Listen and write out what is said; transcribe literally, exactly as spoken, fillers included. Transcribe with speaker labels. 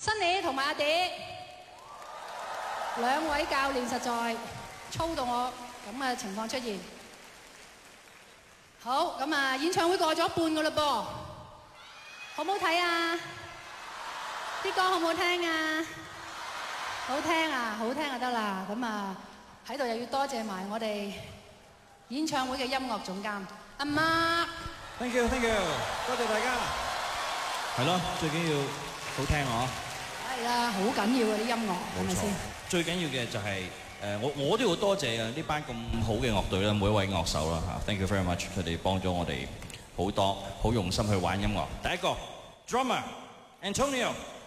Speaker 1: Sunny 同埋阿蝶兩位教練實在操到我咁嘅情況出現。好，咁啊，演唱會過咗一半㗎嘞噃，好唔好睇啊？啲歌好唔好聽啊？好聽啊，好聽就得啦。咁啊，喺度又要多謝埋我哋演唱會嘅音樂總監阿 Mark。Thank
Speaker 2: you，Thank you， 多謝大家。係咯，最緊要好聽嗬。
Speaker 1: 係啦，好緊要啊啲音樂，係咪先？
Speaker 2: 最緊要嘅就係誒，我我都要多謝啊呢班咁好嘅樂隊啦，每一位樂手啦嚇 ，Thank you very much， 佢哋幫咗我哋好多，好用心去玩音樂。第一個 Drummer Antonio。